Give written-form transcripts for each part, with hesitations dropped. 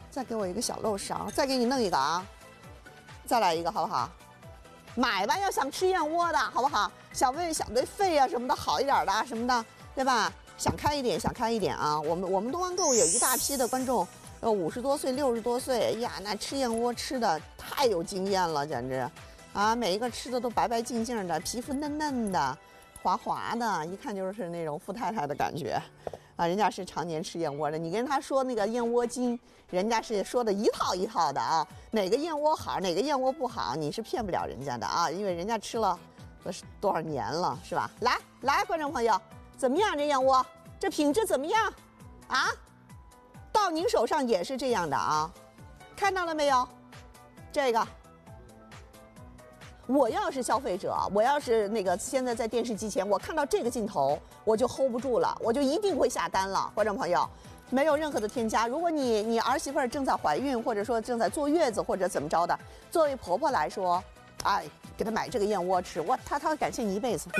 再给我一个小漏勺，再给你弄一个啊，再来一个好不好？买吧，要想吃燕窝的好不好？想为肺啊什么的好一点的什么的，对吧？想开一点，想开一点啊！我们东方购物有一大批的观众，50多岁、60多岁，呀，那吃燕窝吃的太有经验了，简直，啊，每一个吃的都白白净净的，皮肤嫩嫩的。滑滑的，一看就是那种富太太的感觉，啊，人家是常年吃燕窝的。你跟他说那个燕窝精，人家是说的一套一套的啊，哪个燕窝好，哪个燕窝不好，你是骗不了人家的啊，因为人家吃了多少年了，是吧？来，观众朋友，怎么样？这燕窝这品质怎么样？啊，到您手上也是这样的啊，看到了没有？这个。我要是消费者，我要是那个现在在电视机前，我看到这个镜头，我就 hold 不住了，我就一定会下单了。观众朋友，没有任何的添加。如果你儿媳妇儿正在怀孕，或者说正在坐月子，或者怎么着的，作为婆婆来说，哎，给她买这个燕窝吃，她会感谢你一辈子。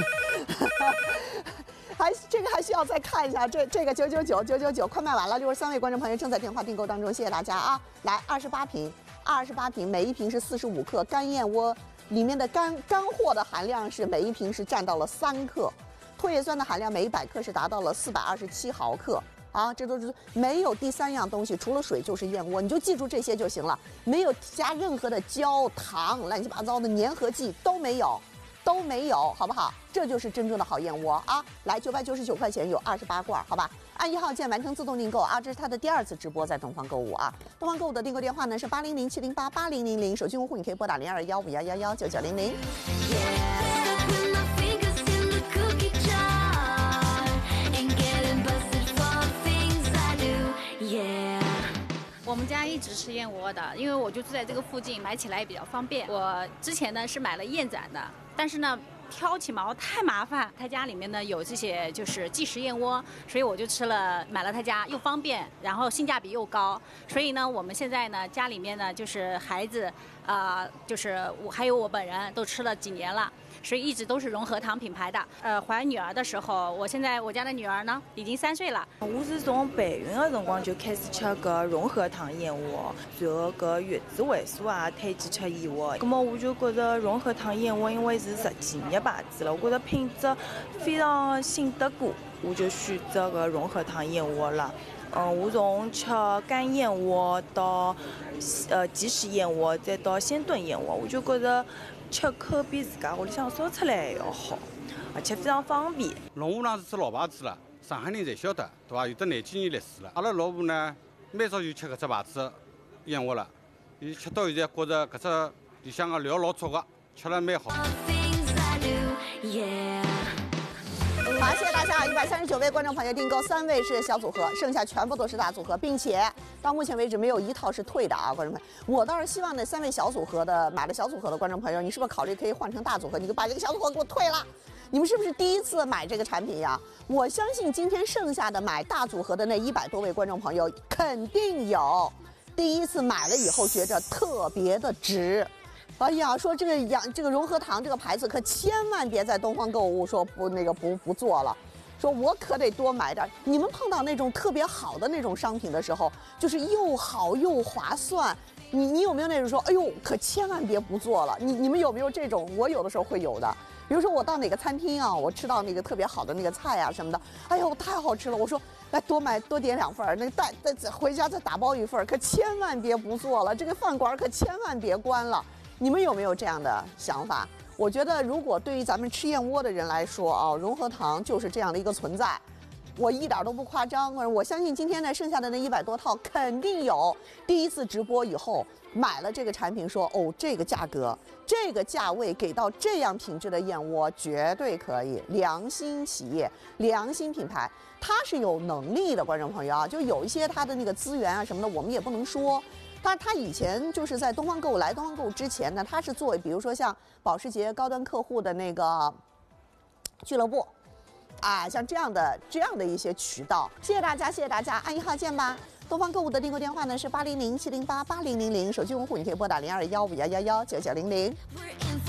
这个还需要再看一下，这个999，快卖完了，63位观众朋友正在电话订购当中，谢谢大家啊！来28瓶，每一瓶是45克干燕窝。里面的干货的含量是每一瓶是占到了3克，唾液酸的含量每100克是达到了427毫克啊，这都是没有第3样东西，除了水就是燕窝，你就记住这些就行了，没有加任何的焦糖、乱七八糟的粘合剂都没有，好不好？这就是真正的好燕窝啊！来，999块钱有28罐，好吧？按1号键完成自动订购啊！这是它的第2次直播在东方购物啊！东方购物的订购电话呢是800-708-8000，手机用户你可以拨打0215119900。 我们家一直吃燕窝的，因为我就住在这个附近，买起来也比较方便。我之前呢是买了燕盏的，但是呢挑起毛太麻烦。他家里面呢有这些就是即食燕窝，所以我就买了他家，又方便，然后性价比又高。所以呢，我们现在呢家里面呢就是孩子，就是我还有我本人都吃了几年了。所以一直都是融合堂品牌的。怀女儿的时候，我家的女儿呢已经3岁了。 我是从备孕的辰光就开始吃搿融合堂燕窝，随后搿月子会所也推荐吃燕窝。咁么我就觉着融合堂燕窝因为是10几年牌子了，我觉着品质非常信得过，我就选择搿融合堂燕窝了。我从吃干燕窝到即食燕窝，再到鲜炖燕窝，我就觉着吃口比自家屋里向烧出来还要好，而且非常方便。 龙湖堂是只老牌子了，上海人侪晓得，对伐？有得廿几年历史了。阿拉老婆呢，蛮早就吃搿只牌子燕窝了，伊吃到现在觉着搿只里向个料老足个，吃了蛮好。 好，谢谢大家！139位观众朋友订购，3位是小组合，剩下全部都是大组合，并且到目前为止没有一套是退的啊，观众朋友。我倒是希望那3位小组合的买了小组合的观众朋友，你是不是考虑可以换成大组合？你就把这个小组合给我退了。你们是不是第一次买这个产品呀？我相信今天剩下的买大组合的那100多位观众朋友，肯定有第一次买了以后觉着特别的值。哎呀，说这个融合堂这个牌子可千万别在东方购物说不做了，说我可得多买点。你们碰到那种特别好的那种商品的时候，就是又好又划算，你有没有那种说，哎呦，可千万别不做了？你们有没有这种？我有的时候会有的。比如说我到哪个餐厅啊，我吃到那个特别好的那个菜啊什么的，哎呦太好吃了，我说来多点2份，那个带回家再打包1份，可千万别不做了，这个饭馆可千万别关了。你们有没有这样的想法？我觉得，如果对于咱们吃燕窝的人来说啊，融合堂就是这样的一个存在，我一点都不夸张。我相信今天呢，剩下的那100多套肯定有第一次直播以后买了这个产品说，哦，这个价格、这个价位给到这样品质的燕窝，绝对可以。良心企业、良心品牌，它是有能力的，观众朋友啊，就有一些它的那个资源啊什么的，我们也不能说。但是他以前就是在东方购物来东方购物之前呢，他是作为比如说像保时捷高端客户的那个俱乐部，啊，像这样的一些渠道。谢谢大家，谢谢大家，按1号键吧。东方购物的订购电话呢是800-708-8000，手机用户你可以拨打0215119900。